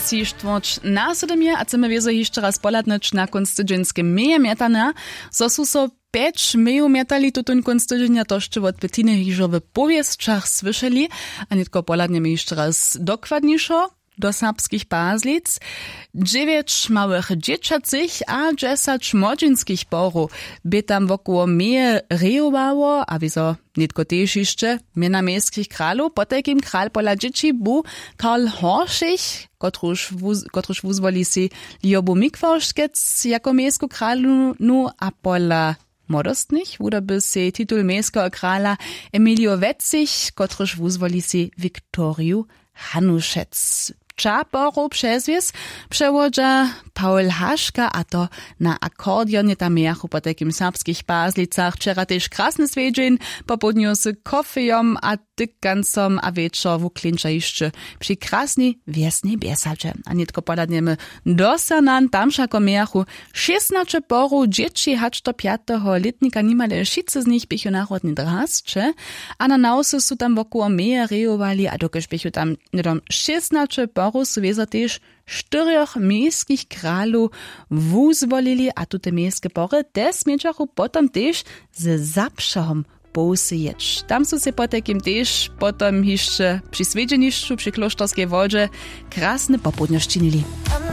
si štvrť následuje a chceme wiezo jeszcze raz poladnąć na konc tydzienskim meje mietania, so su so 5 meju mietali tutun konc tydzienia, to jeszcze od Bettiny hižo w powiesčach słyszeli, a nitko poladniemy jeszcze raz dokładniejszo do serbskich Baslic. 9 małych dzieciacych a 10 młodzieńskich porów by tam wokół meje rejowało, a wieso nitko też jeszcze miena miejskich kralów. Po takim kral pola dzieci był Karl Horschich, kotruż wuzwoli si Liobu Mikwoszkec jako miejsku kralu, a pola młodostnych wudoby si titul miejskiego krala Emilio Wetzig, kotruż wuzwoli si Wiktoriu Hanuszec. Čaporu přezvies přewodža Paul Haška, a to na akordionie tam jachu po takim serbskich Baslicach. Včera tež krasny svedžin, popodniu s kofejom a tykancom a večer v klinča jeszcze przy krasnej wiesnej biesadže. A nitko poladniemy do Sanan, tam šako mejachu 16 poru dzieci hacz do 5. letnika nimale šice z nich bychu národni drasče, a na nausy su tam wokół meje rejowali, a dokež bychu tam nedom 16 poru su wiezo tež 4 miejskich kralów wuzwolili, a tute miejskie pory des mieczachu potom tež z zapšahom posyjeć. Tam su se po takim tež potom jeszcze przy svedženišću, przy kloštorskej wodže krasne popodnjo ščinili.